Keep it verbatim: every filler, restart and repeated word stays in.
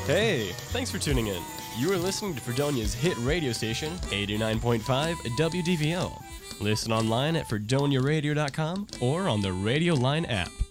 Hey, thanks for tuning in. You are listening to Fredonia's hit radio station, eighty-nine point five W D V O. Listen online at fredonia radio dot com or on the Radio Line app.